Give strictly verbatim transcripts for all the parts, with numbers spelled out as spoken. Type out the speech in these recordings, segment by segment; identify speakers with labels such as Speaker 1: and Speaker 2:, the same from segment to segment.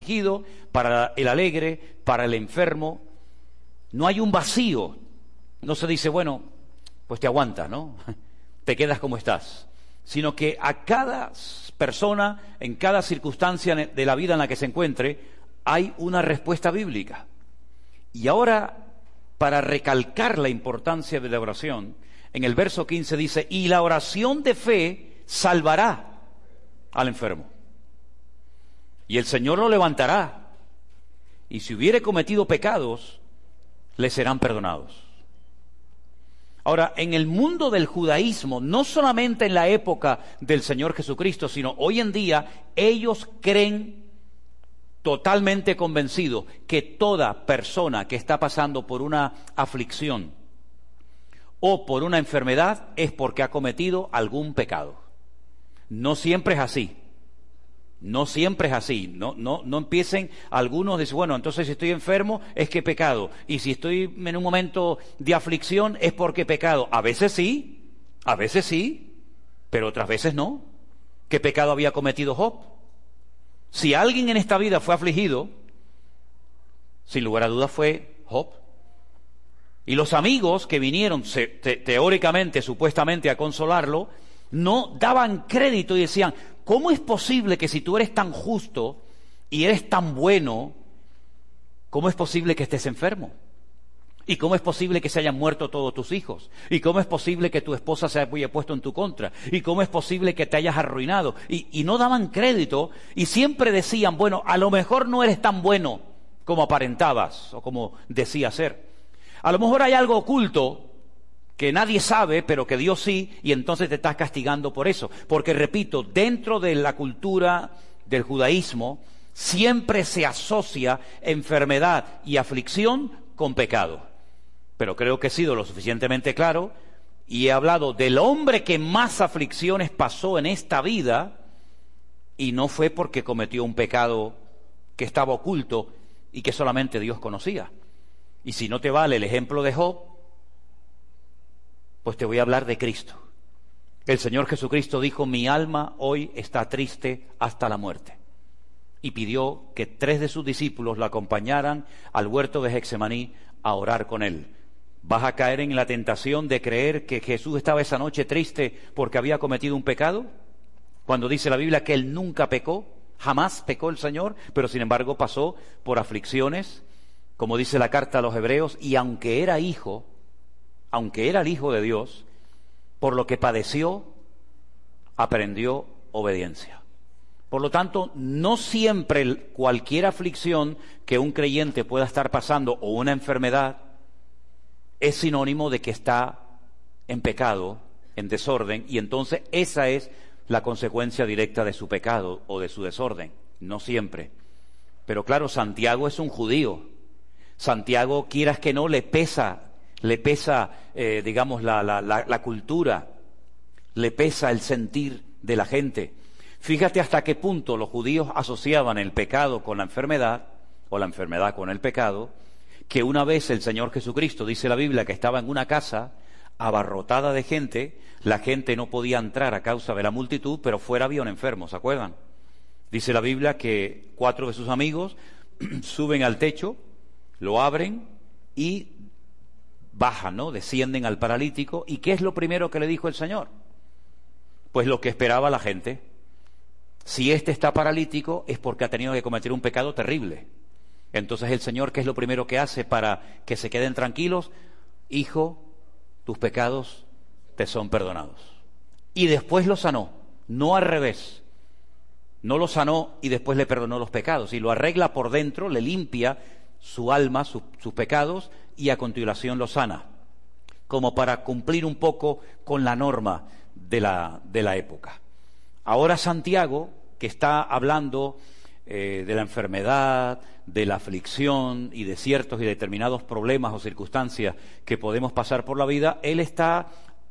Speaker 1: afligido, para el alegre, para el enfermo. No hay un vacío. No se dice, bueno, pues te aguantas, ¿no? Te quedas como estás. Sino que a cada persona, en cada circunstancia de la vida en la que se encuentre, hay una respuesta bíblica. Y ahora, para recalcar la importancia de la oración, en el verso quince dice, y la oración de fe salvará al enfermo. Y el Señor lo levantará. Y si hubiere cometido pecados, le serán perdonados. Ahora, en el mundo del judaísmo, no solamente en la época del Señor Jesucristo, sino hoy en día, ellos creen totalmente convencidos que toda persona que está pasando por una aflicción o por una enfermedad es porque ha cometido algún pecado. No siempre es así. No siempre es así. No, no, no empiecen algunos a decir, bueno, entonces si estoy enfermo es que he pecado. Y si estoy en un momento de aflicción es porque he pecado. A veces sí, a veces sí, pero otras veces no. ¿Qué pecado había cometido Job? Si alguien en esta vida fue afligido, sin lugar a dudas fue Job. Y los amigos que vinieron se, te, teóricamente, supuestamente a consolarlo, no daban crédito y decían, ¿cómo es posible que si tú eres tan justo y eres tan bueno, cómo es posible que estés enfermo? ¿Y cómo es posible que se hayan muerto todos tus hijos? ¿Y cómo es posible que tu esposa se haya puesto en tu contra? ¿Y cómo es posible que te hayas arruinado? Y, y no daban crédito y siempre decían, bueno, a lo mejor no eres tan bueno como aparentabas o como decías ser. A lo mejor hay algo oculto que nadie sabe, pero que Dios sí, y entonces te estás castigando por eso. Porque, repito, dentro de la cultura del judaísmo, siempre se asocia enfermedad y aflicción con pecado. Pero creo que he sido lo suficientemente claro, y he hablado del hombre que más aflicciones pasó en esta vida, y no fue porque cometió un pecado que estaba oculto y que solamente Dios conocía. Y si no te vale el ejemplo de Job, pues te voy a hablar de Cristo. El Señor Jesucristo dijo, mi alma hoy está triste hasta la muerte. Y pidió que tres de sus discípulos la acompañaran al huerto de Getsemaní a orar con él. ¿Vas a caer en la tentación de creer que Jesús estaba esa noche triste porque había cometido un pecado? Cuando dice la Biblia que él nunca pecó, jamás pecó el Señor, pero sin embargo pasó por aflicciones, como dice la carta a los Hebreos, y aunque era hijo, aunque era el Hijo de Dios, por lo que padeció, aprendió obediencia. Por lo tanto, no siempre cualquier aflicción que un creyente pueda estar pasando o una enfermedad es sinónimo de que está en pecado, en desorden, y entonces esa es la consecuencia directa de su pecado o de su desorden. No siempre. Pero claro, Santiago es un judío. Santiago, quieras que no, le pesa le pesa, eh, digamos, la, la, la, la cultura, le pesa el sentir de la gente. Fíjate hasta qué punto los judíos asociaban el pecado con la enfermedad, o la enfermedad con el pecado, que una vez el Señor Jesucristo, dice la Biblia, que estaba en una casa abarrotada de gente, la gente no podía entrar a causa de la multitud, pero fuera había un enfermo, ¿se acuerdan? Dice la Biblia que cuatro de sus amigos suben al techo, lo abren y bajan, ¿no? Descienden al paralítico. ¿Y qué es lo primero que le dijo el Señor? Pues lo que esperaba la gente. Si éste está paralítico es porque ha tenido que cometer un pecado terrible. Entonces el Señor, ¿qué es lo primero que hace para que se queden tranquilos? Hijo, tus pecados te son perdonados. Y después lo sanó, no al revés. No lo sanó y después le perdonó los pecados. Y lo arregla por dentro, le limpia su alma, su, sus pecados, y a continuación lo sana, como para cumplir un poco con la norma de la, de la época. Ahora Santiago, que está hablando eh, de la enfermedad, de la aflicción y de ciertos y determinados problemas o circunstancias que podemos pasar por la vida, él está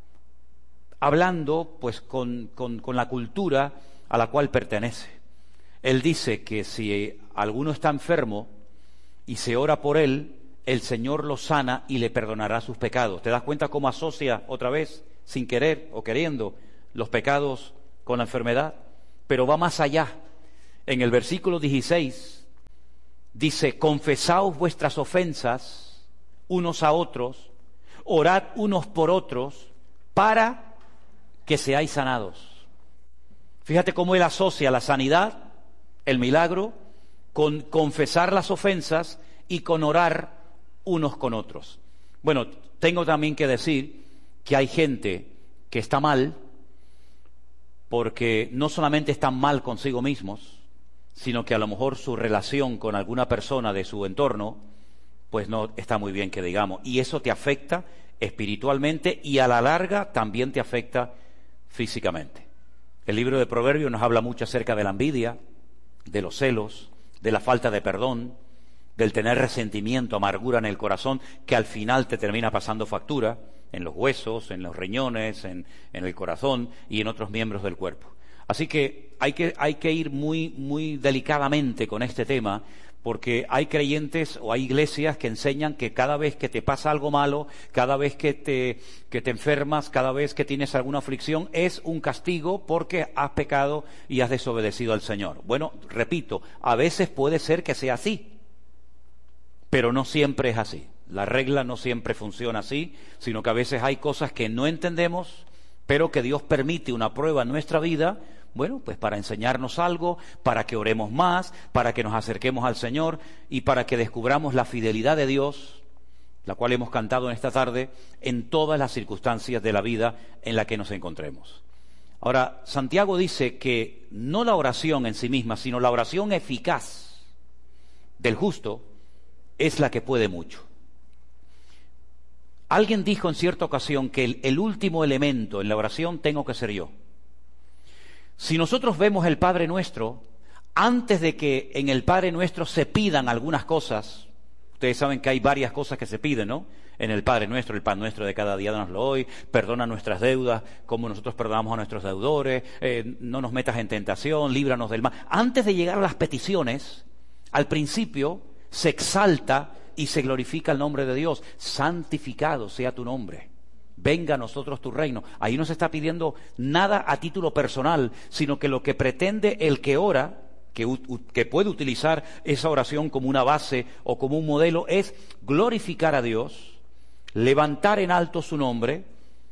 Speaker 1: hablando pues con, con, con la cultura a la cual pertenece. Él dice que si alguno está enfermo y se ora por él, el Señor lo sana y le perdonará sus pecados. ¿Te das cuenta cómo asocia otra vez, sin querer o queriendo, los pecados con la enfermedad? Pero va más allá. En el versículo dieciséis Dice, confesaos vuestras ofensas unos a otros, orad unos por otros, para que seáis sanados. Fíjate cómo él asocia la sanidad, el milagro, con confesar las ofensas y con orar unos con otros. Bueno, tengo también que decir que hay gente que está mal, porque no solamente están mal consigo mismos, sino que a lo mejor su relación con alguna persona de su entorno, pues no está muy bien, que digamos, y eso te afecta espiritualmente y a la larga también te afecta físicamente. El libro de Proverbios nos habla mucho acerca de la envidia, de los celos, de la falta de perdón, del tener resentimiento, amargura en el corazón, que al final te termina pasando factura en los huesos, en los riñones, en, en el corazón y en otros miembros del cuerpo. Así que hay que, hay que ir muy, muy delicadamente con este tema, porque hay creyentes o hay iglesias que enseñan que cada vez que te pasa algo malo, cada vez que te, que te enfermas, cada vez que tienes alguna aflicción, es un castigo porque has pecado y has desobedecido al Señor. Bueno, repito, a veces puede ser que sea así, pero no siempre es así. La regla no siempre funciona así, sino que a veces hay cosas que no entendemos, pero que Dios permite una prueba en nuestra vida, bueno, pues para enseñarnos algo, para que oremos más, para que nos acerquemos al Señor y para que descubramos la fidelidad de Dios, la cual hemos cantado en esta tarde, en todas las circunstancias de la vida en la que nos encontremos. Ahora, Santiago dice que no la oración en sí misma, sino la oración eficaz del justo es la que puede mucho. Alguien dijo en cierta ocasión que el, el último elemento en la oración tengo que ser yo. Si nosotros vemos el Padre Nuestro, antes de que en el Padre Nuestro se pidan algunas cosas, ustedes saben que hay varias cosas que se piden, ¿no? En el Padre Nuestro, el pan nuestro de cada día danoslo hoy, perdona nuestras deudas como nosotros perdonamos a nuestros deudores, eh, no nos metas en tentación, líbranos del mal. Antes de llegar a las peticiones, al principio se exalta y se glorifica el nombre de Dios. Santificado sea tu nombre. Venga a nosotros tu reino. Ahí no se está pidiendo nada a título personal, sino que lo que pretende el que ora, que, que puede utilizar esa oración como una base o como un modelo, es glorificar a Dios, levantar en alto su nombre,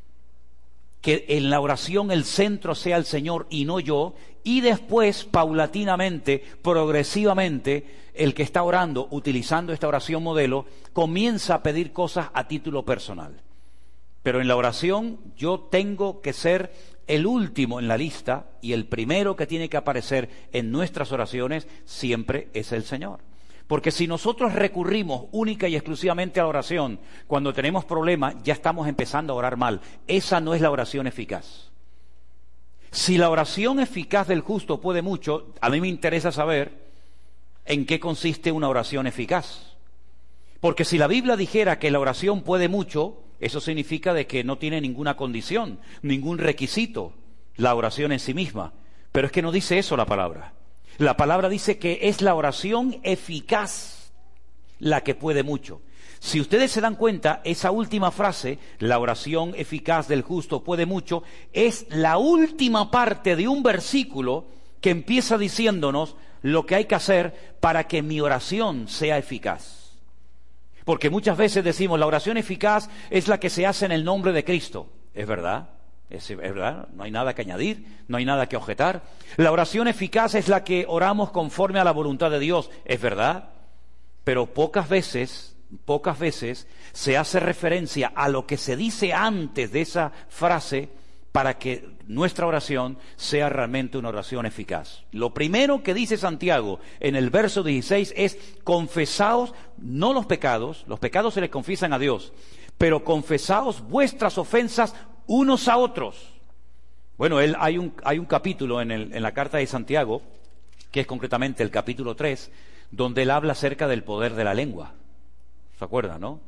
Speaker 1: que en la oración el centro sea el Señor y no yo, y después, paulatinamente, progresivamente, el que está orando, utilizando esta oración modelo, comienza a pedir cosas a título personal. Pero en la oración yo tengo que ser el último en la lista y el primero que tiene que aparecer en nuestras oraciones siempre es el Señor. Porque si nosotros recurrimos única y exclusivamente a la oración cuando tenemos problemas, ya estamos empezando a orar mal. Esa no es la oración eficaz. Si la oración eficaz del justo puede mucho, a mí me interesa saber en qué consiste una oración eficaz. Porque si la Biblia dijera que la oración puede mucho, eso significa de que no tiene ninguna condición, ningún requisito, la oración en sí misma. Pero es que no dice eso la palabra. La palabra dice que es la oración eficaz la que puede mucho. Si ustedes se dan cuenta, esa última frase, la oración eficaz del justo puede mucho, es la última parte de un versículo que empieza diciéndonos lo que hay que hacer para que mi oración sea eficaz. Porque muchas veces decimos, la oración eficaz es la que se hace en el nombre de Cristo. ¿Es verdad? Es, es verdad, no hay nada que añadir, no hay nada que objetar. La oración eficaz es la que oramos conforme a la voluntad de Dios. ¿Es verdad? Pero pocas veces, pocas veces se hace referencia a lo que se dice antes de esa frase para que nuestra oración sea realmente una oración eficaz. Lo primero que dice Santiago en el verso dieciséis es: confesaos no los pecados, los pecados se les confiesan a Dios, pero confesaos vuestras ofensas unos a otros. Bueno, él, hay, un, hay un capítulo en, el, en la carta de Santiago, que es concretamente el capítulo tres, donde él habla acerca del poder de la lengua. ¿Se acuerdan, no?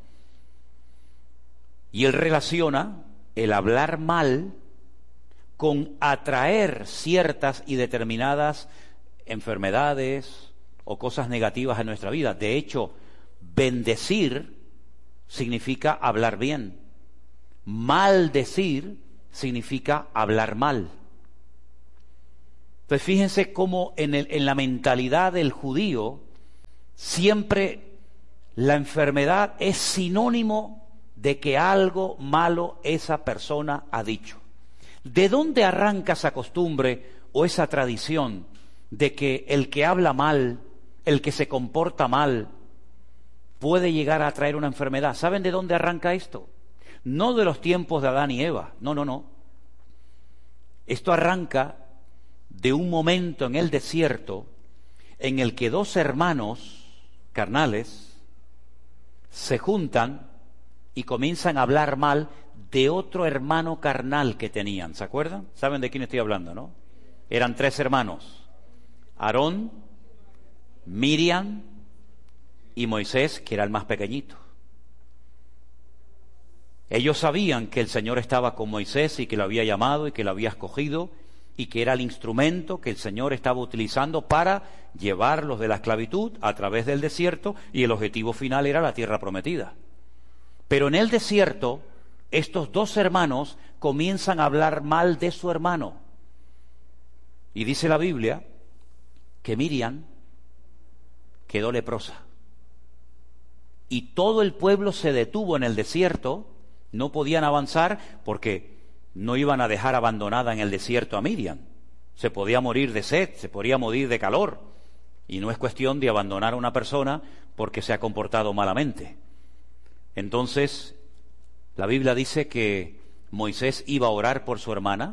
Speaker 1: Y él relaciona el hablar mal con atraer ciertas y determinadas enfermedades o cosas negativas en nuestra vida. De hecho, bendecir significa hablar bien. Maldecir significa hablar mal. Entonces fíjense cómo en, el, en la mentalidad del judío Siempre la enfermedad es sinónimo de que algo malo esa persona ha dicho. ¿De dónde arranca esa costumbre o esa tradición de que el que habla mal, el que se comporta mal, puede llegar a traer una enfermedad? ¿Saben de dónde arranca esto? No de los tiempos de Adán y Eva, no, no, no. Esto arranca de un momento en el desierto en el que dos hermanos carnales se juntan y comienzan a hablar mal de otro hermano carnal que tenían. ¿Se acuerdan? ¿Saben de quién estoy hablando, no? Eran tres hermanos: Aarón, Miriam y Moisés, que era el más pequeñito. Ellos sabían que el Señor estaba con Moisés y que lo había llamado y que lo había escogido y que era el instrumento que el Señor estaba utilizando para llevarlos de la esclavitud a través del desierto, y el objetivo final era la tierra prometida. Pero en el desierto, estos dos hermanos comienzan a hablar mal de su hermano. Y dice la Biblia que Miriam quedó leprosa. Y todo el pueblo se detuvo en el desierto. No podían avanzar porque no iban a dejar abandonada en el desierto a Miriam. Se podía morir de sed, se podía morir de calor. Y no es cuestión de abandonar a una persona porque se ha comportado malamente. Entonces, la Biblia dice que Moisés iba a orar por su hermana,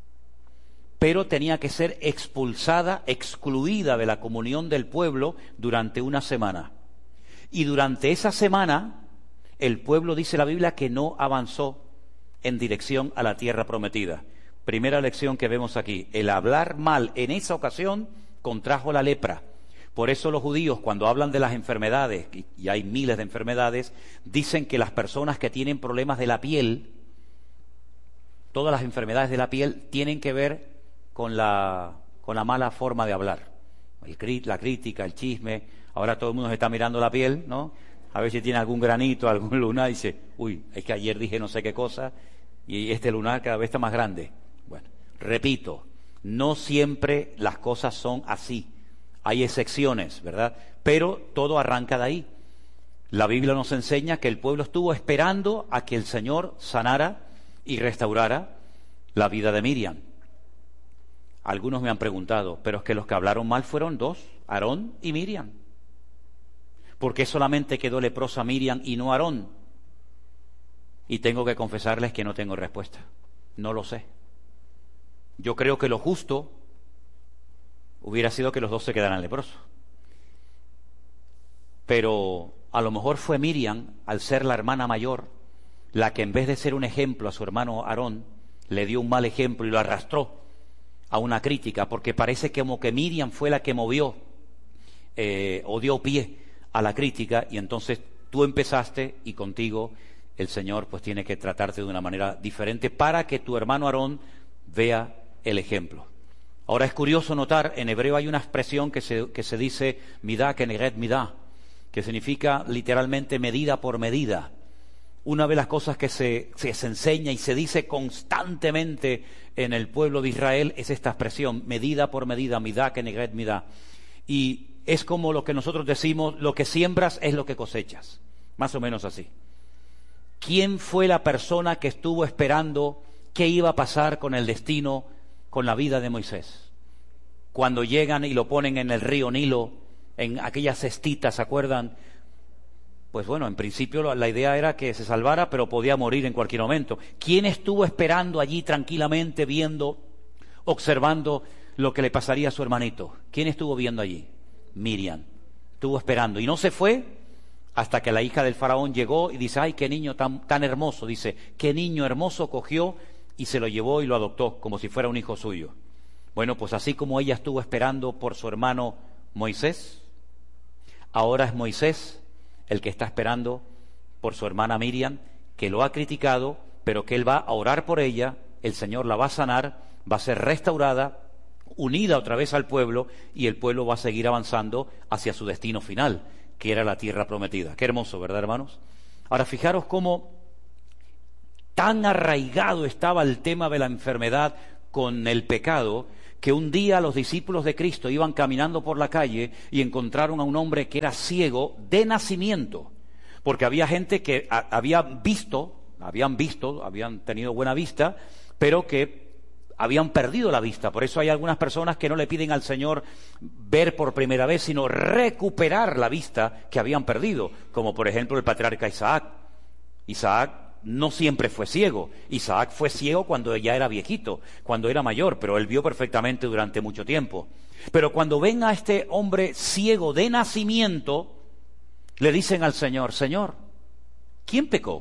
Speaker 1: pero tenía que ser expulsada, excluida de la comunión del pueblo durante una semana. Y durante esa semana, el pueblo, dice la Biblia, que no avanzó en dirección a la tierra prometida. Primera lección que vemos aquí: el hablar mal en esa ocasión contrajo la lepra. Por eso los judíos, cuando hablan de las enfermedades, y hay miles de enfermedades, dicen que las personas que tienen problemas de la piel, todas las enfermedades de la piel tienen que ver con la, con la mala forma de hablar. El, la crítica, el chisme. Ahora todo el mundo se está mirando la piel, ¿no? A ver si tiene algún granito, algún lunar, y dice, uy, es que ayer dije no sé qué cosa, y este lunar cada vez está más grande. Bueno, repito, no siempre las cosas son así. Hay excepciones, ¿verdad? Pero todo arranca de ahí. La Biblia nos enseña que el pueblo estuvo esperando a que el Señor sanara y restaurara la vida de Miriam. Algunos me han preguntado, pero es que los que hablaron mal fueron dos, Aarón y Miriam. ¿Por qué solamente quedó leprosa Miriam y no Aarón? Y tengo que confesarles que no tengo respuesta. No lo sé. Yo creo que lo justo hubiera sido que los dos se quedaran leprosos. Pero a lo mejor fue Miriam, al ser la hermana mayor, la que en vez de ser un ejemplo a su hermano Aarón, le dio un mal ejemplo y lo arrastró a una crítica, porque parece como que Miriam fue la que movió eh, o dio pie a la crítica, y entonces tú empezaste y contigo el Señor pues tiene que tratarte de una manera diferente para que tu hermano Aarón vea el ejemplo. Ahora es curioso notar, en hebreo hay una expresión que se, que se dice midá keneged midá, que significa literalmente medida por medida. Una de las cosas que se, se, se enseña y se dice constantemente en el pueblo de Israel es esta expresión, medida por medida, midá keneged midá. Y es como lo que nosotros decimos, lo que siembras es lo que cosechas, más o menos así. ¿Quién fue la persona que estuvo esperando qué iba a pasar con el destino, con la vida de Moisés? Cuando llegan y lo ponen en el río Nilo, en aquellas cestitas, ¿se acuerdan? Pues bueno, en principio la idea era que se salvara, pero podía morir en cualquier momento. ¿Quién estuvo esperando allí tranquilamente, viendo, observando lo que le pasaría a su hermanito? ¿Quién estuvo viendo allí? Miriam. Estuvo esperando y no se fue hasta que la hija del faraón llegó y dice, ay, qué niño tan, tan hermoso, dice, qué niño hermoso, cogió y se lo llevó y lo adoptó como si fuera un hijo suyo. Bueno, pues así como ella estuvo esperando por su hermano Moisés, ahora es Moisés el que está esperando por su hermana Miriam, que lo ha criticado, pero que él va a orar por ella, el Señor la va a sanar, va a ser restaurada, unida otra vez al pueblo, y el pueblo va a seguir avanzando hacia su destino final, que era la tierra prometida. Qué hermoso, ¿verdad, hermanos? Ahora, fijaros cómo tan arraigado estaba el tema de la enfermedad con el pecado, que un día los discípulos de Cristo iban caminando por la calle y encontraron a un hombre que era ciego de nacimiento, porque había gente que a, había visto, habían visto, habían tenido buena vista, pero que habían perdido la vista. Por eso hay algunas personas que no le piden al Señor ver por primera vez, sino recuperar la vista que habían perdido, como por ejemplo el patriarca Isaac. Isaac no siempre fue ciego. Isaac fue ciego cuando ya era viejito, cuando era mayor, pero él vio perfectamente durante mucho tiempo. Pero cuando ven a este hombre ciego de nacimiento, le dicen al Señor: Señor, ¿quién pecó?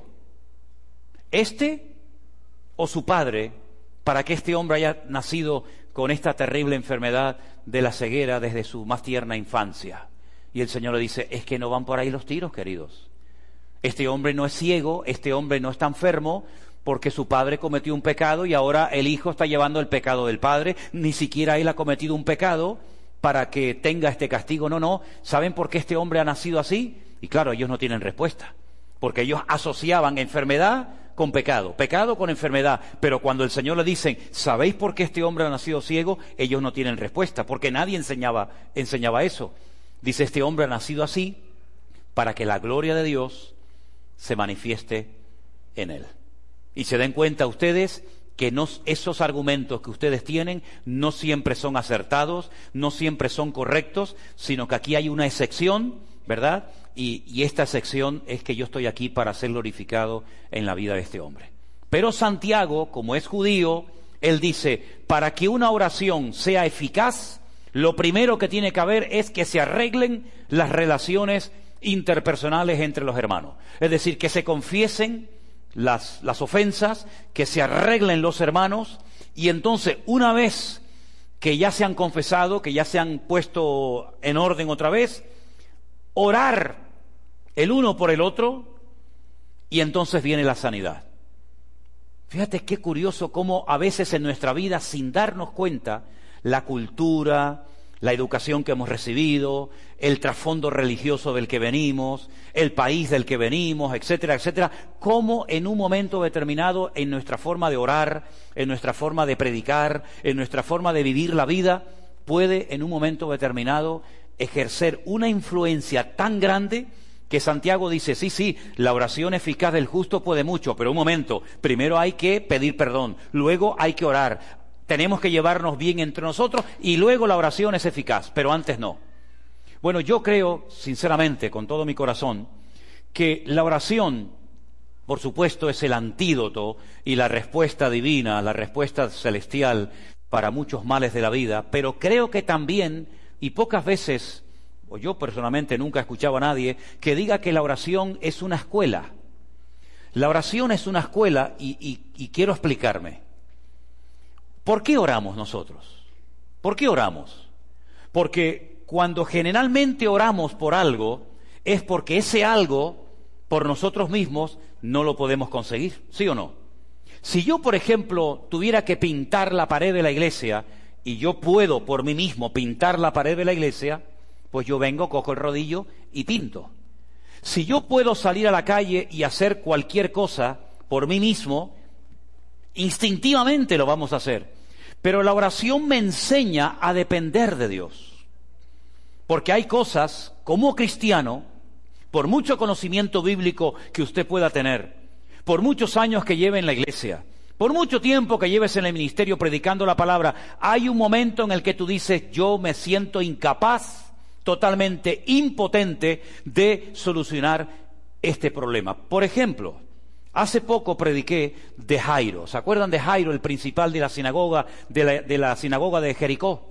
Speaker 1: ¿Este o su padre, para que este hombre haya nacido con esta terrible enfermedad de la ceguera desde su más tierna infancia? Y el Señor le dice: es que no van por ahí los tiros, queridos. Este hombre no es ciego, este hombre no está enfermo porque su padre cometió un pecado y ahora el hijo está llevando el pecado del padre. Ni siquiera él ha cometido un pecado para que tenga este castigo. No, no. ¿Saben por qué este hombre ha nacido así? Y claro, ellos no tienen respuesta, porque ellos asociaban enfermedad con pecado, pecado con enfermedad. Pero cuando el Señor le dicen: ¿sabéis por qué este hombre ha nacido ciego?, ellos no tienen respuesta, porque nadie enseñaba, enseñaba eso. Dice: este hombre ha nacido así para que la gloria de Dios se manifieste en él. Y se den cuenta ustedes que no, esos argumentos que ustedes tienen no siempre son acertados, no siempre son correctos, sino que aquí hay una excepción, ¿verdad? Y, y esta excepción es que yo estoy aquí para ser glorificado en la vida de este hombre. Pero Santiago, como es judío, él dice: para que una oración sea eficaz, lo primero que tiene que haber es que se arreglen las relaciones interpersonales entre los hermanos. Es decir, que se confiesen las, las ofensas, que se arreglen los hermanos, y entonces, una vez que ya se han confesado, que ya se han puesto en orden otra vez, orar el uno por el otro, y entonces viene la sanidad. Fíjate qué curioso cómo a veces en nuestra vida, sin darnos cuenta, la cultura, la educación que hemos recibido, el trasfondo religioso del que venimos, el país del que venimos, etcétera, etcétera, cómo en un momento determinado en nuestra forma de orar, en nuestra forma de predicar, en nuestra forma de vivir la vida, puede en un momento determinado ejercer una influencia tan grande que Santiago dice: sí, sí, la oración eficaz del justo puede mucho, pero un momento, primero hay que pedir perdón, luego hay que orar. Tenemos que llevarnos bien entre nosotros y luego la oración es eficaz, pero antes no. Bueno, yo creo, sinceramente, con todo mi corazón, que la oración, por supuesto, es el antídoto y la respuesta divina, la respuesta celestial para muchos males de la vida, pero creo que también, y pocas veces, o yo personalmente nunca he escuchado a nadie que diga que la oración es una escuela. La oración es una escuela y, y, y quiero explicarme. ¿Por qué oramos nosotros? ¿Por qué oramos? Porque cuando generalmente oramos por algo, es porque ese algo, por nosotros mismos, no lo podemos conseguir, ¿sí o no? Si yo, por ejemplo, tuviera que pintar la pared de la iglesia, y yo puedo por mí mismo pintar la pared de la iglesia, pues yo vengo, cojo el rodillo y pinto. Si yo puedo salir a la calle y hacer cualquier cosa por mí mismo, instintivamente lo vamos a hacer. Pero la oración me enseña a depender de Dios. Porque hay cosas, como cristiano, por mucho conocimiento bíblico que usted pueda tener, por muchos años que lleve en la iglesia, por mucho tiempo que lleves en el ministerio predicando la palabra, hay un momento en el que tú dices: yo me siento incapaz, totalmente impotente de solucionar este problema. Por ejemplo, hace poco prediqué de Jairo. ¿Se acuerdan de Jairo, el principal de la sinagoga de la, de la sinagoga de Jericó?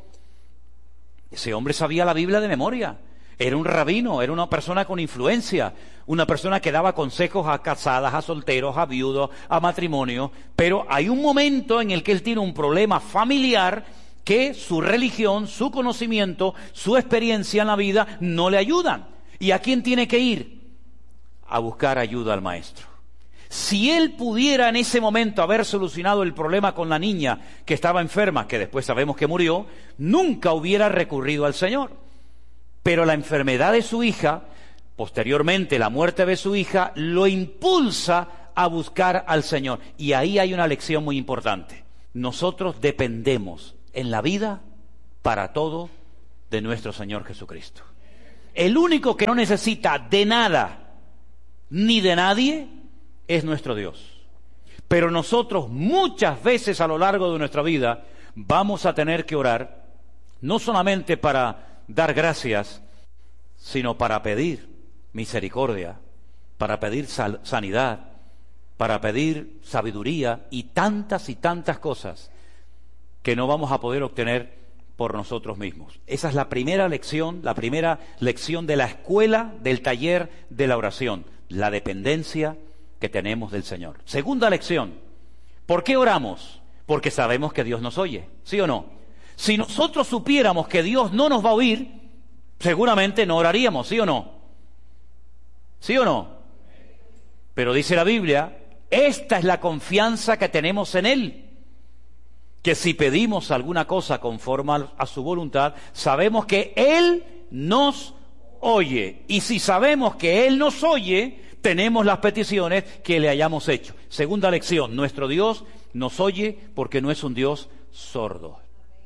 Speaker 1: Ese hombre sabía la Biblia de memoria. Era un rabino, era una persona con influencia, una persona que daba consejos a casadas, a solteros, a viudos, a matrimonios. Pero hay un momento en el que él tiene un problema familiar que su religión, su conocimiento, su experiencia en la vida no le ayudan. ¿Y a quién tiene que ir? A buscar ayuda al maestro. Si él pudiera en ese momento haber solucionado el problema con la niña que estaba enferma, que después sabemos que murió, nunca hubiera recurrido al Señor. Pero la enfermedad de su hija, posteriormente la muerte de su hija, lo impulsa a buscar al Señor. Y ahí hay una lección muy importante. Nosotros dependemos en la vida para todo de nuestro Señor Jesucristo. El único que no necesita de nada ni de nadie es nuestro Dios. Pero nosotros muchas veces a lo largo de nuestra vida vamos a tener que orar, no solamente para dar gracias, sino para pedir misericordia, para pedir sal- sanidad, para pedir sabiduría y tantas y tantas cosas que no vamos a poder obtener por nosotros mismos. Esa es la primera lección, la primera lección de la escuela del taller de la oración, la dependencia que tenemos del Señor. Segunda lección, ¿por qué oramos? Porque sabemos que Dios nos oye, ¿sí o no? Si nosotros supiéramos que Dios no nos va a oír, seguramente no oraríamos, ¿sí o no? ¿Sí o no? Pero dice la Biblia, esta es la confianza que tenemos en Él, que si pedimos alguna cosa conforme a su voluntad, sabemos que Él nos oye. Y si sabemos que Él nos oye, tenemos las peticiones que le hayamos hecho. Segunda lección, nuestro Dios nos oye porque no es un Dios sordo.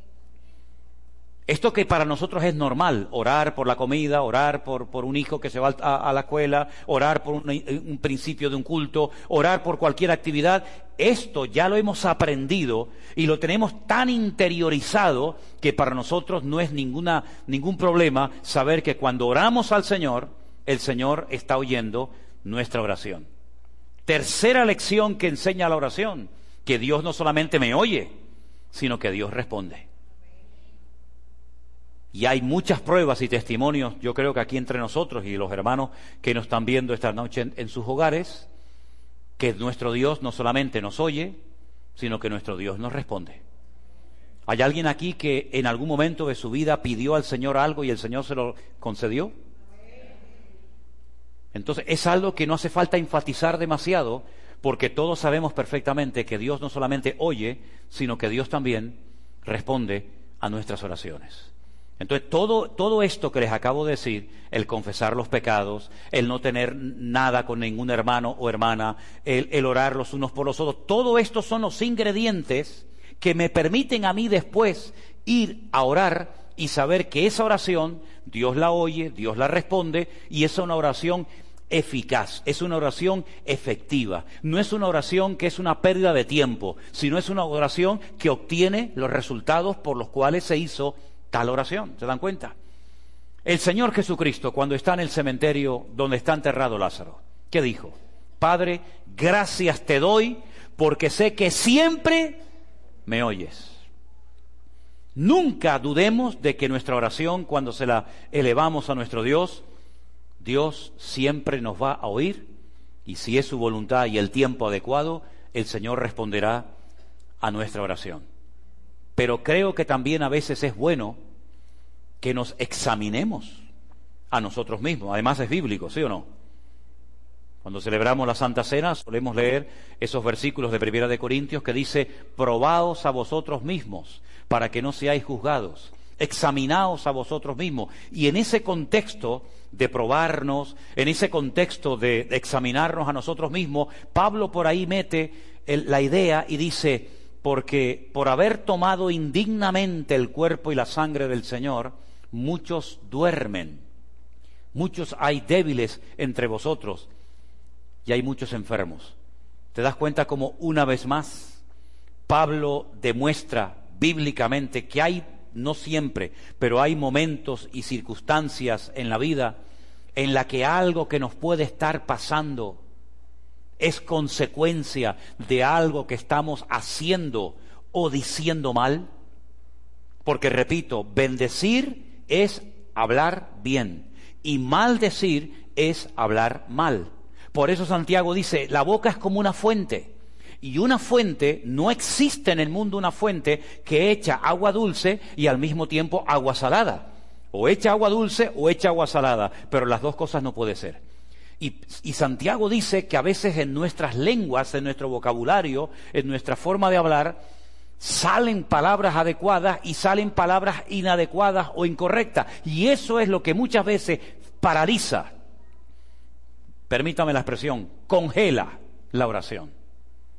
Speaker 1: Esto que para nosotros es normal, orar por la comida, orar por, por un hijo que se va a, a la escuela, orar por un, un principio de un culto, orar por cualquier actividad, esto ya lo hemos aprendido y lo tenemos tan interiorizado que para nosotros no es ninguna, ningún problema saber que cuando oramos al Señor, el Señor está oyendo nuestra oración. Tercera lección que enseña la oración, que Dios no solamente me oye, sino que Dios responde. Y hay muchas pruebas y testimonios, yo creo que aquí entre nosotros y los hermanos que nos están viendo esta noche en, en sus hogares, que nuestro Dios no solamente nos oye, sino que nuestro Dios nos responde. ¿Hay alguien aquí que en algún momento de su vida pidió al Señor algo y el Señor se lo concedió? Entonces es algo que no hace falta enfatizar demasiado, porque todos sabemos perfectamente que Dios no solamente oye, sino que Dios también responde a nuestras oraciones. Entonces, todo, todo esto que les acabo de decir, el confesar los pecados, el no tener nada con ningún hermano o hermana, el, el orar los unos por los otros, todo esto son los ingredientes que me permiten a mí después ir a orar y saber que esa oración, Dios la oye, Dios la responde, y es una oración eficaz, es una oración efectiva. No es una oración que es una pérdida de tiempo, sino es una oración que obtiene los resultados por los cuales se hizo tal oración. ¿Se dan cuenta? El Señor Jesucristo, cuando está en el cementerio donde está enterrado Lázaro, ¿qué dijo? Padre, gracias te doy porque sé que siempre me oyes. Nunca dudemos de que nuestra oración, cuando se la elevamos a nuestro Dios, Dios siempre nos va a oír, y si es su voluntad y el tiempo adecuado, el Señor responderá a nuestra oración. Pero creo que también a veces es bueno que nos examinemos a nosotros mismos. Además es bíblico, ¿sí o no? Cuando celebramos la Santa Cena solemos leer esos versículos de Primera de Corintios que dice: probaos a vosotros mismos para que no seáis juzgados, examinaos a vosotros mismos. Y en ese contexto de probarnos, en ese contexto de examinarnos a nosotros mismos, Pablo por ahí mete el, la idea y dice: porque por haber tomado indignamente el cuerpo y la sangre del Señor, muchos duermen, muchos hay débiles entre vosotros y hay muchos enfermos. ¿Te das cuenta cómo una vez más Pablo demuestra bíblicamente que hay, no siempre, pero hay momentos y circunstancias en la vida en la que algo que nos puede estar pasando es consecuencia de algo que estamos haciendo o diciendo mal? Porque, repito, bendecir es hablar bien y maldecir es hablar mal. Por eso Santiago dice, la boca es como una fuente, y una fuente, no existe en el mundo una fuente que echa agua dulce y al mismo tiempo agua salada. O echa agua dulce o echa agua salada, pero las dos cosas no puede ser. Y, y Santiago dice que a veces en nuestras lenguas, en nuestro vocabulario, en nuestra forma de hablar, salen palabras adecuadas y salen palabras inadecuadas o incorrectas. Y eso es lo que muchas veces paraliza, permítame la expresión, congela la oración.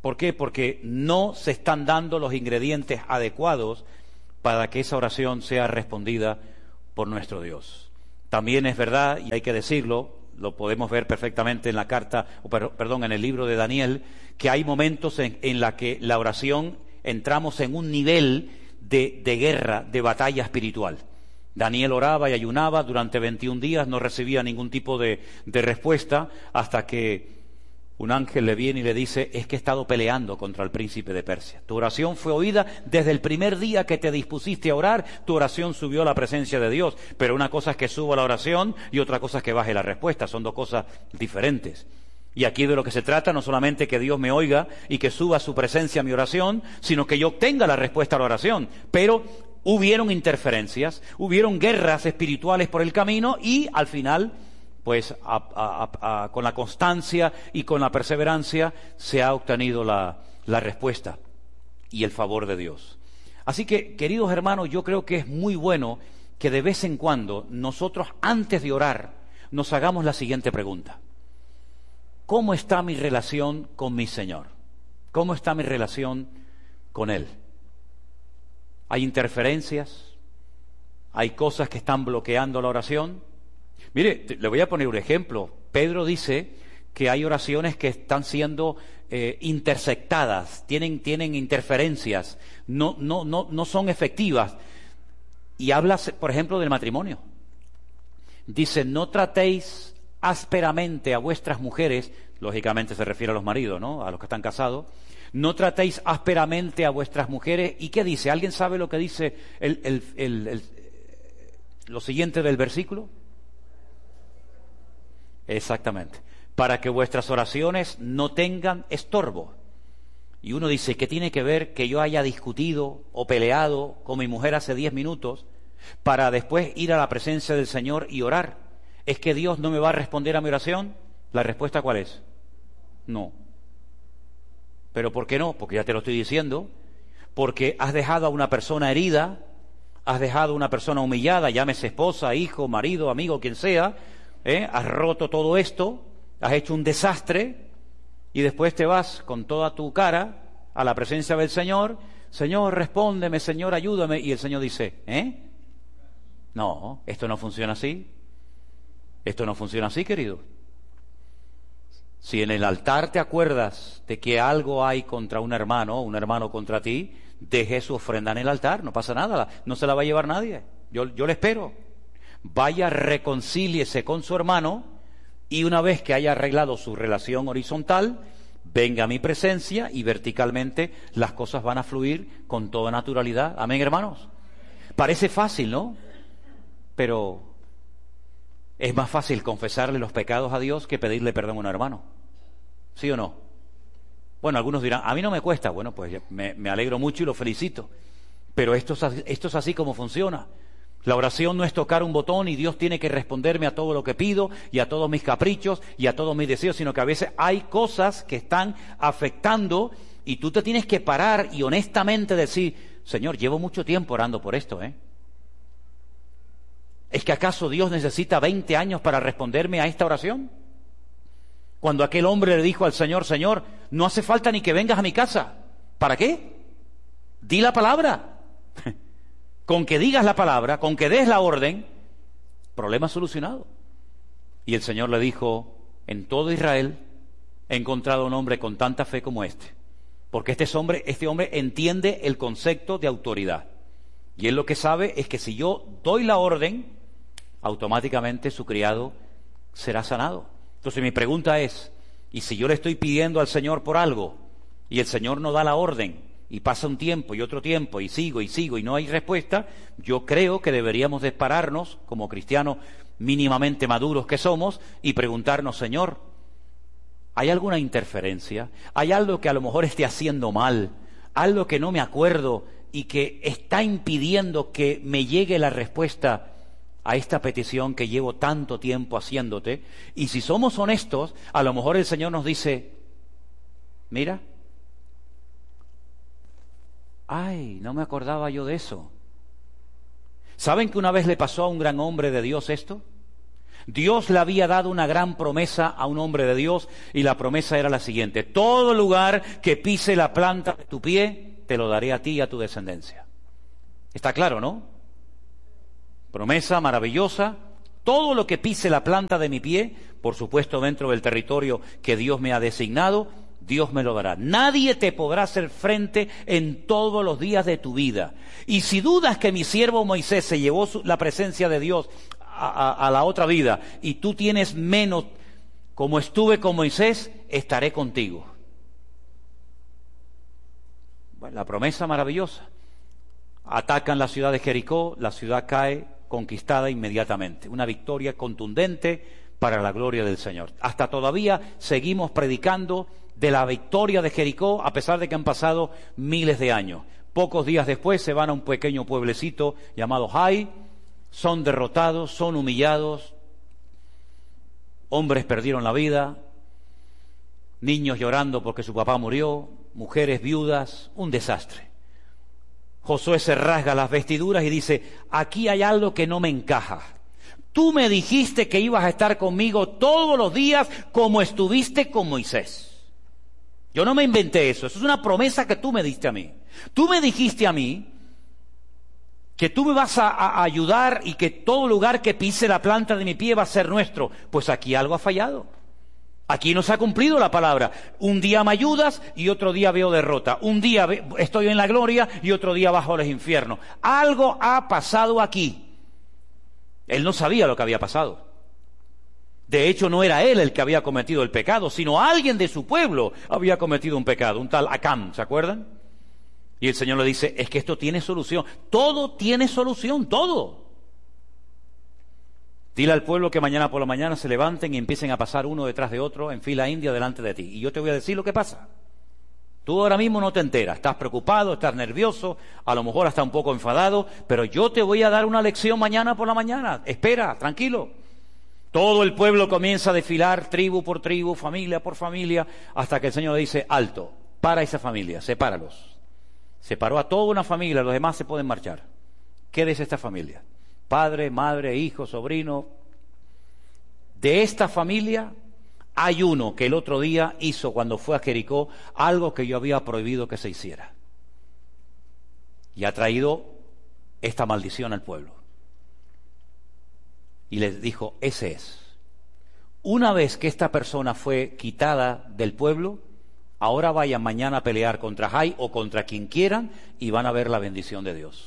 Speaker 1: ¿Por qué? Porque no se están dando los ingredientes adecuados para que esa oración sea respondida por nuestro Dios. También es verdad, y hay que decirlo, lo podemos ver perfectamente en la carta, o perdón, en el libro de Daniel, que hay momentos en, en la que la oración entramos en un nivel de, de guerra, de batalla espiritual. Daniel oraba y ayunaba durante veintiún días, no recibía ningún tipo de, de respuesta, hasta que un ángel le viene y le dice: es que he estado peleando contra el príncipe de Persia. Tu oración fue oída desde el primer día que te dispusiste a orar, tu oración subió a la presencia de Dios. Pero una cosa es que suba la oración y otra cosa es que baje la respuesta, son dos cosas diferentes. Y aquí de lo que se trata no solamente que Dios me oiga y que suba a su presencia a mi oración, sino que yo obtenga la respuesta a la oración. Pero hubieron interferencias, hubieron guerras espirituales por el camino y al final, pues a, a, a, con la constancia y con la perseverancia se ha obtenido la, la respuesta y el favor de Dios. Así que, queridos hermanos, yo creo que es muy bueno que de vez en cuando nosotros, antes de orar, nos hagamos la siguiente pregunta: ¿cómo está mi relación con mi Señor? ¿Cómo está mi relación con Él? ¿Hay interferencias? ¿Hay cosas que están bloqueando la oración? Mire, le voy a poner un ejemplo. Pedro dice que hay oraciones que están siendo eh, intersectadas, tienen, tienen interferencias, no, no, no, no son efectivas. Y habla, por ejemplo, del matrimonio. Dice: no tratéis ásperamente a vuestras mujeres, lógicamente se refiere a los maridos, ¿no?, a los que están casados. No tratéis ásperamente a vuestras mujeres. ¿Y qué dice? ¿Alguien sabe lo que dice el, el, el, el, lo siguiente del versículo? Exactamente. Para que vuestras oraciones no tengan estorbo. Y uno dice: ¿qué tiene que ver que yo haya discutido o peleado con mi mujer hace diez minutos para después ir a la presencia del Señor y orar? ¿Es que Dios no me va a responder a mi oración? ¿La respuesta cuál es? No. ¿Pero por qué no? Porque ya te lo estoy diciendo. Porque has dejado a una persona herida, has dejado a una persona humillada, llámese esposa, hijo, marido, amigo, quien sea, ¿eh? Has roto todo esto, has hecho un desastre, y después te vas con toda tu cara a la presencia del Señor: Señor, respóndeme, Señor, ayúdame. Y el Señor dice: ¿eh? No, esto no funciona así. Esto no funciona así, querido. Si en el altar te acuerdas de que algo hay contra un hermano, un hermano contra ti, deje su ofrenda en el altar, no pasa nada, no se la va a llevar nadie. Yo, yo le espero. Vaya, reconcíliese con su hermano, y una vez que haya arreglado su relación horizontal, venga a mi presencia y verticalmente las cosas van a fluir con toda naturalidad. Amén, hermanos. Parece fácil, ¿no? Pero es más fácil confesarle los pecados a Dios que pedirle perdón a un hermano. ¿Sí o no? Bueno, algunos dirán: a mí no me cuesta. Bueno, pues me, me alegro mucho y lo felicito. Pero esto es, esto es así como funciona. La oración no es tocar un botón y Dios tiene que responderme a todo lo que pido y a todos mis caprichos y a todos mis deseos, sino que a veces hay cosas que están afectando y tú te tienes que parar y honestamente decir: Señor, llevo mucho tiempo orando por esto, ¿eh? ¿Es que acaso Dios necesita veinte años para responderme a esta oración? Cuando aquel hombre le dijo al Señor: Señor, no hace falta ni que vengas a mi casa. ¿Para qué? Di la palabra. Con que digas la palabra, con que des la orden, problema solucionado. Y el Señor le dijo: en todo Israel he encontrado un hombre con tanta fe como este. Porque este hombre, este hombre entiende el concepto de autoridad. Y él lo que sabe es que si yo doy la orden, automáticamente su criado será sanado. Entonces mi pregunta es: ¿y si yo le estoy pidiendo al Señor por algo y el Señor no da la orden, y pasa un tiempo y otro tiempo y sigo y sigo y no hay respuesta? Yo creo que deberíamos de pararnos como cristianos mínimamente maduros que somos y preguntarnos: Señor, ¿hay alguna interferencia? ¿Hay algo que a lo mejor esté haciendo mal? ¿Algo que no me acuerdo y que está impidiendo que me llegue la respuesta a esta petición que llevo tanto tiempo haciéndote? Y si somos honestos, a lo mejor el Señor nos dice: mira, ay, no me acordaba yo de eso. ¿Saben que una vez le pasó a un gran hombre de Dios esto? Dios le había dado una gran promesa a un hombre de Dios, y la promesa era la siguiente: todo lugar que pise la planta de tu pie, te lo daré a ti y a tu descendencia. Está claro, ¿no? Promesa maravillosa. Todo lo que pise la planta de mi pie, por supuesto dentro del territorio que Dios me ha designado, Dios me lo dará. Nadie te podrá hacer frente en todos los días de tu vida. Y si dudas que mi siervo Moisés se llevó su, la presencia de Dios a, a, a la otra vida, y tú tienes menos, como estuve con Moisés, estaré contigo. Bueno, la promesa maravillosa. Atacan la ciudad de Jericó, la ciudad cae conquistada inmediatamente. Una victoria contundente para la gloria del Señor. Hasta todavía seguimos predicando de la victoria de Jericó, a pesar de que han pasado miles de años. Pocos días después se van a un pequeño pueblecito llamado Hai, son derrotados, son humillados, hombres perdieron la vida, niños llorando porque su papá murió, mujeres viudas, un desastre. Josué se rasga las vestiduras y dice: aquí hay algo que no me encaja. Tú me dijiste que ibas a estar conmigo todos los días como estuviste con Moisés. Yo no me inventé eso, eso es una promesa que tú me diste a mí. Tú me dijiste a mí que tú me vas a, a ayudar y que todo lugar que pise la planta de mi pie va a ser nuestro. Pues aquí algo ha fallado. Aquí no se ha cumplido la palabra. Un día me ayudas y otro día veo derrota. Un día estoy en la gloria y otro día bajo los infiernos. Algo ha pasado aquí. Él no sabía lo que había pasado. De hecho, no era él el que había cometido el pecado, sino alguien de su pueblo había cometido un pecado, un tal Acán, ¿se acuerdan? Y el Señor le dice: es que esto tiene solución. Todo tiene solución, todo. Dile al pueblo que mañana por la mañana se levanten y empiecen a pasar uno detrás de otro en fila india delante de ti. Y yo te voy a decir lo que pasa. Tú ahora mismo no te enteras, estás preocupado, estás nervioso, a lo mejor hasta un poco enfadado, pero yo te voy a dar una lección mañana por la mañana. Espera, tranquilo. Todo el pueblo comienza a desfilar, tribu por tribu, familia por familia, hasta que el Señor dice: alto, para esa familia, sepáralos. Separó a toda una familia, los demás se pueden marchar. Quédese esta familia. Padre, madre, hijo, sobrino. De esta familia hay uno que el otro día hizo, cuando fue a Jericó, algo que yo había prohibido que se hiciera. Y ha traído esta maldición al pueblo. Y les dijo: ese es. Una vez que esta persona fue quitada del pueblo, ahora vayan mañana a pelear contra Jai o contra quien quieran y van a ver la bendición de Dios.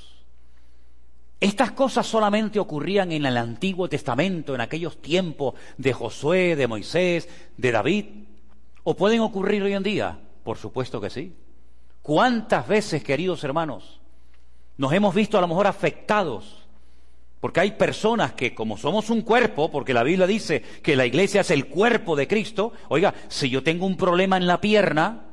Speaker 1: Estas cosas solamente ocurrían en el Antiguo Testamento, en aquellos tiempos de Josué, de Moisés, de David. ¿O pueden ocurrir hoy en día? Por supuesto que sí. ¿Cuántas veces, queridos hermanos, nos hemos visto a lo mejor afectados? Porque hay personas que, como somos un cuerpo, porque la Biblia dice que la iglesia es el cuerpo de Cristo, oiga, si yo tengo un problema en la pierna,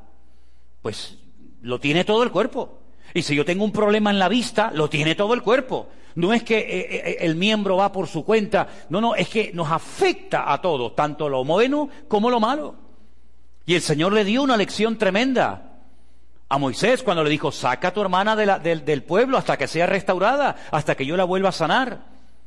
Speaker 1: pues lo tiene todo el cuerpo. Y si yo tengo un problema en la vista, lo tiene todo el cuerpo. No es que eh, el miembro va por su cuenta, no, no, es que nos afecta a todos, tanto lo bueno como lo malo. Y el Señor le dio una lección tremenda a Moisés cuando le dijo: saca a tu hermana de la, del, del pueblo hasta que sea restaurada, hasta que yo la vuelva a sanar.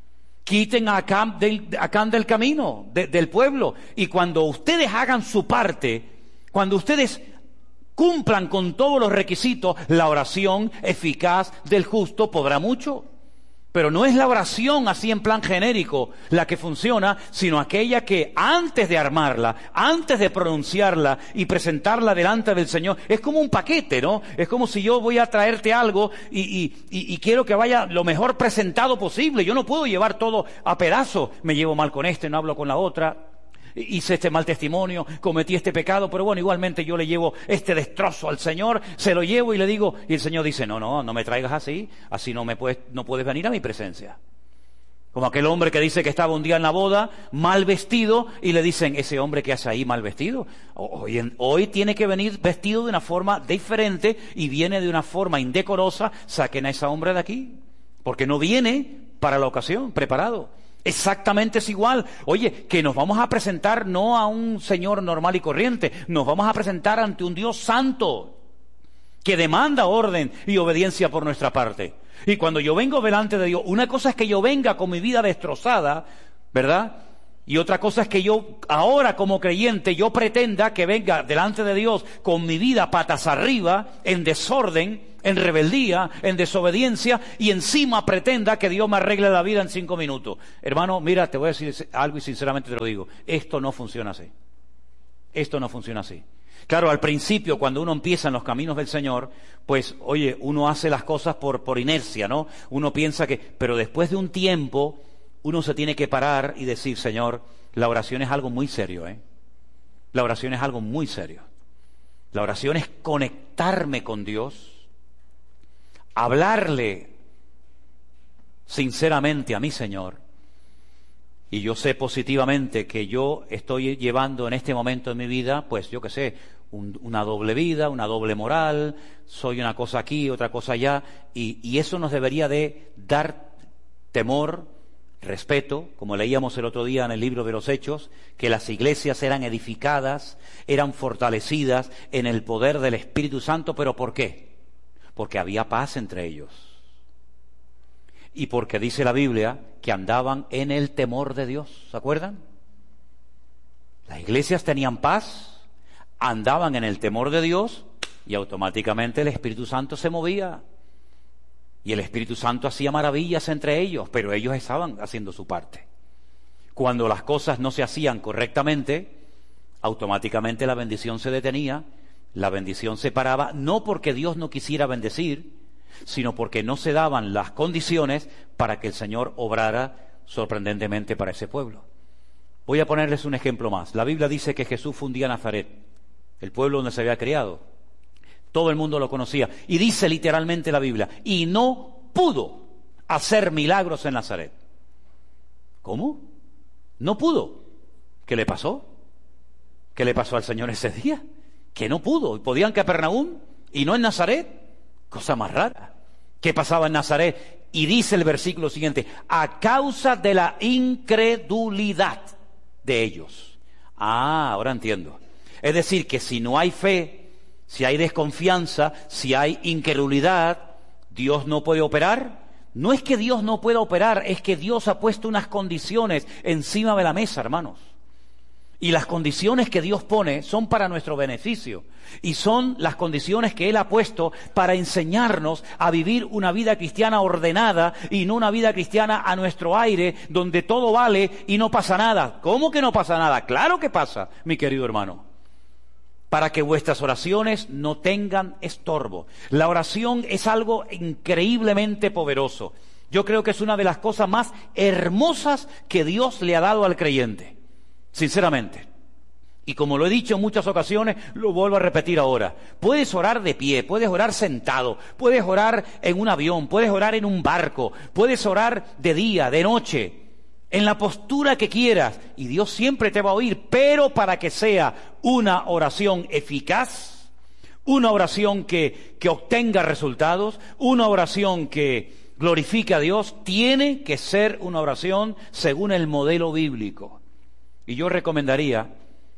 Speaker 1: Quiten a Acán del, Acán del camino, de, del pueblo. Y cuando ustedes hagan su parte, cuando ustedes cumplan con todos los requisitos, la oración eficaz del justo podrá mucho. Pero no es la oración así en plan genérico la que funciona, sino aquella que antes de armarla, antes de pronunciarla y presentarla delante del Señor, es como un paquete, ¿no? Es como si yo voy a traerte algo y, y, y, y quiero que vaya lo mejor presentado posible. Yo no puedo llevar todo a pedazos. Me llevo mal con este, no hablo con la otra. Hice este mal testimonio, cometí este pecado, pero bueno, igualmente yo le llevo este destrozo al Señor, se lo llevo y le digo, y el Señor dice: no, no, no me traigas así, así no me puedes, no puedes venir a mi presencia. Como aquel hombre que dice que estaba un día en la boda, mal vestido, y le dicen: ese hombre que hace ahí mal vestido, hoy, en, hoy tiene que venir vestido de una forma diferente, y viene de una forma indecorosa, saquen a ese hombre de aquí, porque no viene para la ocasión, preparado. Exactamente es igual. Oye, que nos vamos a presentar no a un Señor normal y corriente, nos vamos a presentar ante un Dios santo, que demanda orden y obediencia por nuestra parte. Y cuando yo vengo delante de Dios, una cosa es que yo venga con mi vida destrozada, ¿verdad? Y otra cosa es que yo, ahora como creyente, yo pretenda que venga delante de Dios con mi vida patas arriba, en desorden, en rebeldía, en desobediencia, y encima pretenda que Dios me arregle la vida en cinco minutos. Hermano, mira, te voy a decir algo y sinceramente te lo digo. Esto no funciona así. Esto no funciona así. Claro, al principio, cuando uno empieza en los caminos del Señor, pues, oye, uno hace las cosas por, por inercia, ¿no? Uno piensa que... Pero después de un tiempo, uno se tiene que parar y decir, Señor, la oración es algo muy serio, ¿eh? La oración es algo muy serio. La oración es conectarme con Dios, hablarle sinceramente a mi Señor, y yo sé positivamente que yo estoy llevando en este momento de mi vida, pues yo qué sé, un, una doble vida, una doble moral, soy una cosa aquí, otra cosa allá, y, y eso nos debería de dar temor, respeto, como leíamos el otro día en el libro de los Hechos, que las iglesias eran edificadas, eran fortalecidas en el poder del Espíritu Santo, ¿pero por qué? Porque había paz entre ellos. Y porque dice la Biblia que andaban en el temor de Dios, ¿se acuerdan? Las iglesias tenían paz, andaban en el temor de Dios y automáticamente el Espíritu Santo se movía. Y el Espíritu Santo hacía maravillas entre ellos, pero ellos estaban haciendo su parte. Cuando las cosas no se hacían correctamente, automáticamente la bendición se detenía, la bendición se paraba, no porque Dios no quisiera bendecir, sino porque no se daban las condiciones para que el Señor obrara sorprendentemente para ese pueblo. Voy a ponerles un ejemplo más. La Biblia dice que Jesús fundía Nazaret, el pueblo donde se había criado. Todo el mundo lo conocía. Y dice literalmente la Biblia, y no pudo hacer milagros en Nazaret. ¿Cómo? No pudo. ¿Qué le pasó? ¿Qué le pasó al Señor ese día? Que no pudo. ¿Podían Capernaum y no en Nazaret? Cosa más rara. ¿Qué pasaba en Nazaret? Y dice el versículo siguiente, a causa de la incredulidad de ellos. Ah, ahora entiendo. Es decir, que si no hay fe, si hay desconfianza, si hay incredulidad, ¿Dios no puede operar? No es que Dios no pueda operar, es que Dios ha puesto unas condiciones encima de la mesa, hermanos. Y las condiciones que Dios pone son para nuestro beneficio. Y son las condiciones que Él ha puesto para enseñarnos a vivir una vida cristiana ordenada y no una vida cristiana a nuestro aire, donde todo vale y no pasa nada. ¿Cómo que no pasa nada? Claro que pasa, mi querido hermano. Para que vuestras oraciones no tengan estorbo. La oración es algo increíblemente poderoso. Yo creo que es una de las cosas más hermosas que Dios le ha dado al creyente. Sinceramente. Y como lo he dicho en muchas ocasiones, lo vuelvo a repetir ahora. Puedes orar de pie, puedes orar sentado, puedes orar en un avión, puedes orar en un barco, puedes orar de día, de noche, en la postura que quieras, y Dios siempre te va a oír, pero para que sea una oración eficaz, una oración que, que obtenga resultados, una oración que glorifique a Dios, tiene que ser una oración según el modelo bíblico. Y yo recomendaría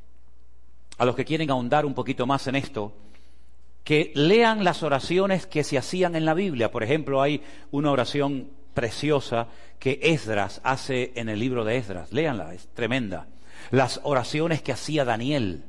Speaker 1: a los que quieren ahondar un poquito más en esto, que lean las oraciones que se hacían en la Biblia. Por ejemplo, hay una oración preciosa que Esdras hace en el libro de Esdras. Léanla, es tremenda. Las oraciones que hacía Daniel,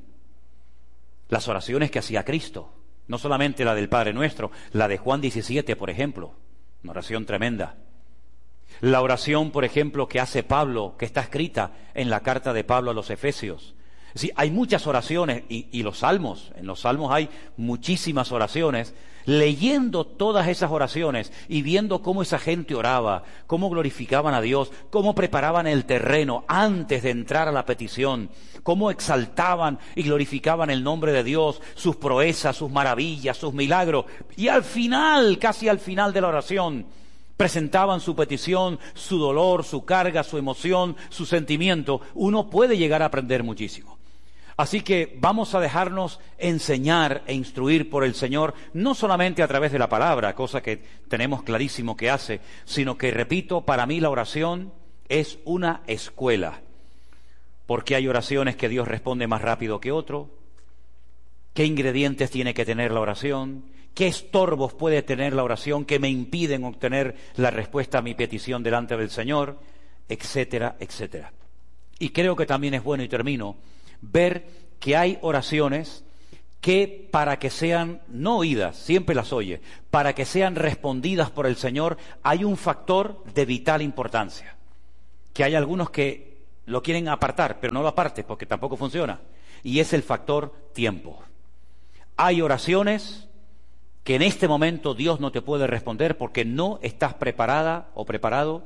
Speaker 1: las oraciones que hacía Cristo, no solamente la del Padre Nuestro, la de Juan diecisiete, por ejemplo, una oración tremenda. La oración, por ejemplo, que hace Pablo, que está escrita en la carta de Pablo a los Efesios. Sí, hay muchas oraciones, y, y los salmos, en los salmos hay muchísimas oraciones. Leyendo todas esas oraciones y viendo cómo esa gente oraba, cómo glorificaban a Dios, cómo preparaban el terreno antes de entrar a la petición, cómo exaltaban y glorificaban el nombre de Dios, sus proezas, sus maravillas, sus milagros, y al final, casi al final de la oración, presentaban su petición, su dolor, su carga, su emoción, su sentimiento. Uno puede llegar a aprender muchísimo. Así que vamos a dejarnos enseñar e instruir por el Señor, no solamente a través de la palabra, cosa que tenemos clarísimo que hace, sino que, repito, para mí la oración es una escuela. Porque hay oraciones que Dios responde más rápido que otro. ¿Qué ingredientes tiene que tener la oración? ¿Qué estorbos puede tener la oración que me impiden obtener la respuesta a mi petición delante del Señor? Etcétera, etcétera. Y creo que también es bueno, y termino, ver que hay oraciones que para que sean no oídas, siempre las oye, para que sean respondidas por el Señor, hay un factor de vital importancia. Que hay algunos que lo quieren apartar, pero no lo apartes porque tampoco funciona. Y es el factor tiempo. Hay oraciones que en este momento Dios no te puede responder porque no estás preparada o preparado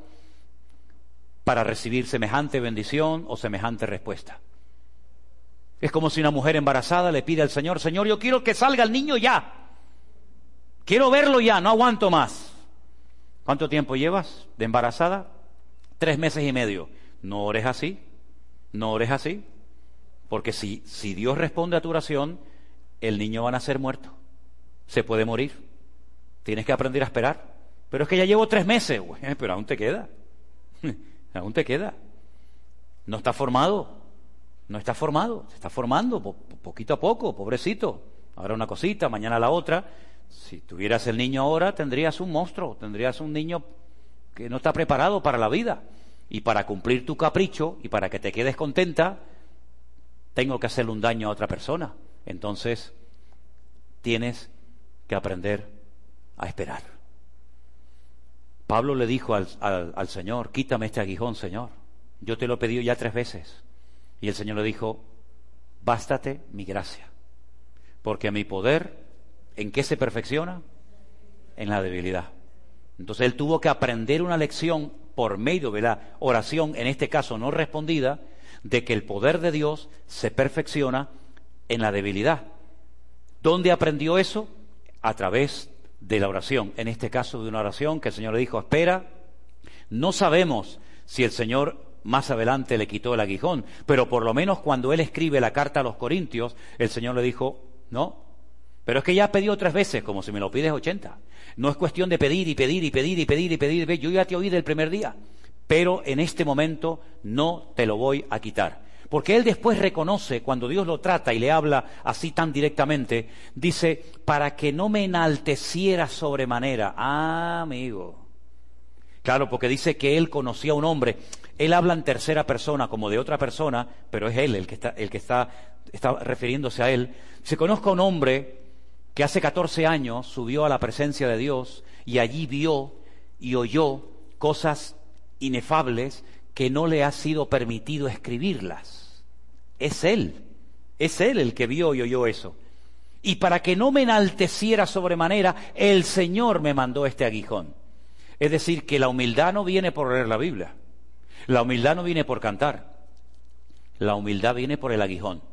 Speaker 1: para recibir semejante bendición o semejante respuesta. Es como si una mujer embarazada le pide al Señor: Señor, yo quiero que salga el niño ya. Quiero verlo ya, no aguanto más. ¿Cuánto tiempo llevas de embarazada? Tres meses y medio. No ores así, no ores así. Porque si, si Dios responde a tu oración, el niño va a nacer muerto. Se puede morir. Tienes que aprender a esperar. Pero es que ya llevo tres meses. Bueno, pero aún te queda. Aún te queda. No está formado. No está formado. Se está formando po- poquito a poco, pobrecito. Ahora una cosita, mañana la otra. Si tuvieras el niño ahora, tendrías un monstruo. Tendrías un niño que no está preparado para la vida. Y para cumplir tu capricho y para que te quedes contenta, tengo que hacerle un daño a otra persona. Entonces, tienes que aprender a esperar. Pablo le dijo al, al, al Señor: quítame este aguijón, Señor. Yo te lo he pedido ya tres veces. Y el Señor le dijo: bástate mi gracia. Porque mi poder, ¿en qué se perfecciona? En la debilidad. Entonces él tuvo que aprender una lección por medio de la oración, en este caso no respondida, de que el poder de Dios se perfecciona en la debilidad. ¿Dónde aprendió eso? A través de la oración, en este caso de una oración que el Señor le dijo: espera. No sabemos si el Señor más adelante le quitó el aguijón, pero por lo menos cuando él escribe la carta a los Corintios, el Señor le dijo: no, pero es que ya has pedido tres veces, como si me lo pides ochenta. No es cuestión de pedir y pedir y pedir y pedir y pedir, yo ya te oí del primer día, pero en este momento no te lo voy a quitar. Porque él después reconoce, cuando Dios lo trata y le habla así tan directamente, dice: para que no me enalteciera sobremanera. Ah, amigo. Claro, porque dice que él conocía a un hombre. Él habla en tercera persona, como de otra persona, pero es él el que está, el que está, está refiriéndose a él. Se conozca a un hombre que hace catorce años subió a la presencia de Dios y allí vio y oyó cosas inefables que no le ha sido permitido escribirlas. Es él, es él el que vio y oyó eso. Y para que no me enalteciera sobremanera, el Señor me mandó este aguijón. Es decir, que la humildad no viene por leer la Biblia. La humildad no viene por cantar. La humildad viene por el aguijón.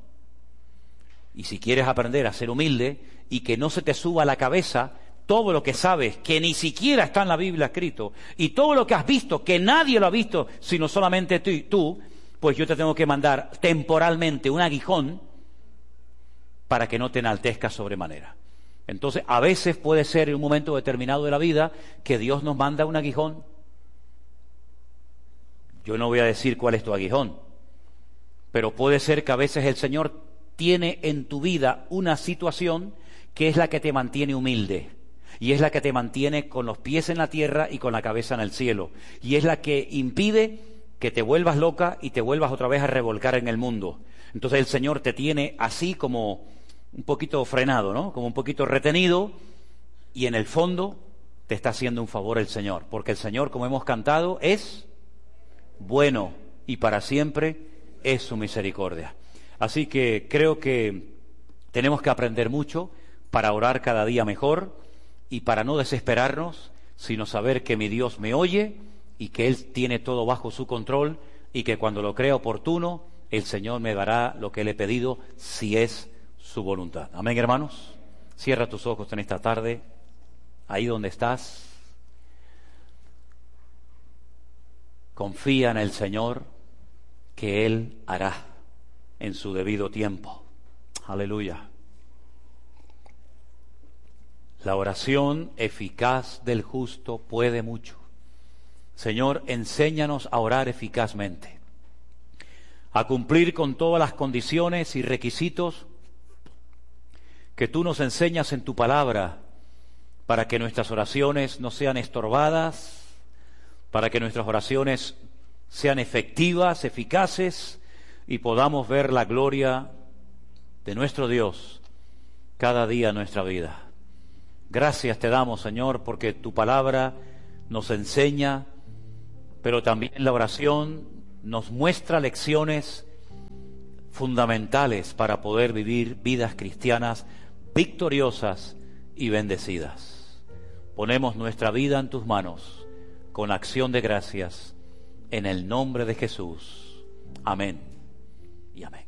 Speaker 1: Y si quieres aprender a ser humilde y que no se te suba a la cabeza todo lo que sabes, que ni siquiera está en la Biblia escrito, y todo lo que has visto, que nadie lo ha visto, sino solamente tú, tú, pues yo te tengo que mandar temporalmente un aguijón para que no te enaltezcas sobremanera. Entonces, a veces puede ser en un momento determinado de la vida que Dios nos manda un aguijón. Yo no voy a decir cuál es tu aguijón, pero puede ser que a veces el Señor tiene en tu vida una situación que es la que te mantiene humilde, y es la que te mantiene con los pies en la tierra y con la cabeza en el cielo, y es la que impide que te vuelvas loca y te vuelvas otra vez a revolcar en el mundo. Entonces el Señor te tiene así como un poquito frenado, ¿no? Como un poquito retenido, y en el fondo te está haciendo un favor el Señor, porque el Señor, como hemos cantado, es bueno y para siempre es su misericordia. Así que creo que tenemos que aprender mucho para orar cada día mejor y para no desesperarnos, sino saber que mi Dios me oye y que Él tiene todo bajo su control y que cuando lo crea oportuno, el Señor me dará lo que le he pedido si es su voluntad. Amén, hermanos. Cierra tus ojos en esta tarde, ahí donde estás. Confía en el Señor, que Él hará en su debido tiempo. Aleluya. La oración eficaz del justo puede mucho. Señor, enséñanos a orar eficazmente, a cumplir con todas las condiciones y requisitos que tú nos enseñas en tu palabra, para que nuestras oraciones no sean estorbadas, para que nuestras oraciones sean efectivas, eficaces, y podamos ver la gloria de nuestro Dios cada día en nuestra vida. Gracias te damos, Señor, porque tu palabra nos enseña, pero también la oración nos muestra lecciones fundamentales para poder vivir vidas cristianas victoriosas y bendecidas. Ponemos nuestra vida en tus manos con acción de gracias en el nombre de Jesús. Amén y amén.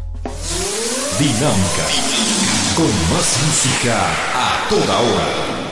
Speaker 2: Dinámica, con más música a toda hora.